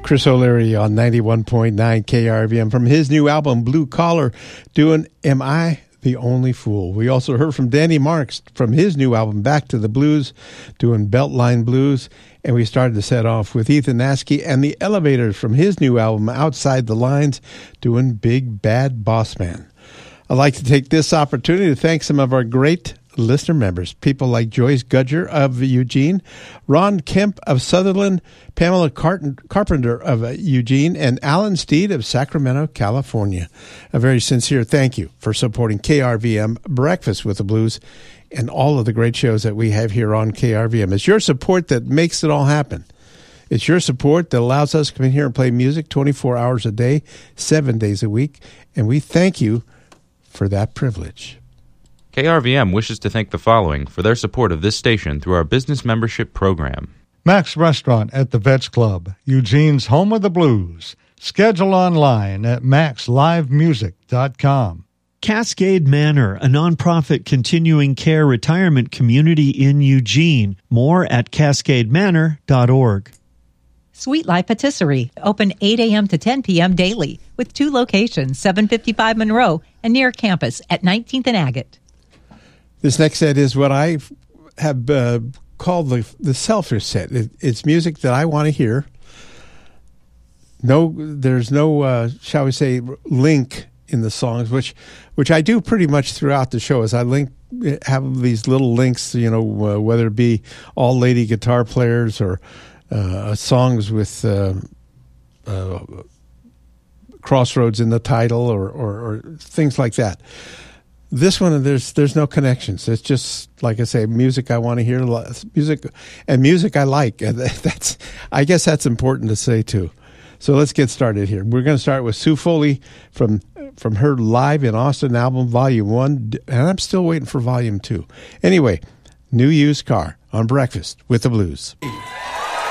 Chris O'Leary on 91.9 KRVM from his new album, Blue Collar, doing Am I the Only Fool? We also heard from Danny Marks from his new album, Back to the Blues, doing Beltline Blues. And we started to set off with Ethan Askey and the Elevators from his new album, Outside the Lines, doing Big Bad Boss Man. I'd like to take this opportunity to thank some of our great listener members, people like Joyce Gudger of Eugene, Ron Kemp of Sutherland, Pamela Carpenter of Eugene, and Alan Steed of Sacramento, California. A very sincere thank you for supporting KRVM Breakfast with the Blues and all of the great shows that we have here on KRVM. It's your support that makes it all happen. It's your support that allows us to come in here and play music 24 hours a day, 7 days a week, and we thank you for that privilege. KRVM wishes to thank the following for their support of this station through our business membership program. Max Restaurant at the Vets Club, Eugene's home of the blues. Schedule online at maxlivemusic.com. Cascade Manor, a nonprofit continuing care retirement community in Eugene. More at cascademanor.org. Sweet Life Patisserie, open 8 a.m. to 10 p.m. daily, with 2 locations, 755 Monroe and near campus at 19th and Agate. This next set is what I have called the selfish set. It's music that I want to hear. There's no, shall we say, link in the songs, which I do pretty much throughout the show. As I have these little links, whether it be all lady guitar players or songs with crossroads in the title or things like that. This one, there's no connections. It's just, like I say, music I want to hear, music I like. I guess that's important to say too. So let's get started here. We're going to start with Sue Foley from her Live in Austin album, Volume 1, and I'm still waiting for Volume 2. Anyway, New Used Car on Breakfast with the Blues.